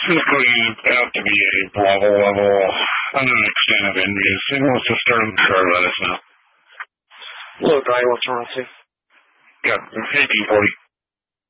Typically, you have to be a Bravo level. I'm an extent of envious. Who wants to start on the card? Let us know. Hello, Guy. What's wrong with you? Got 1840.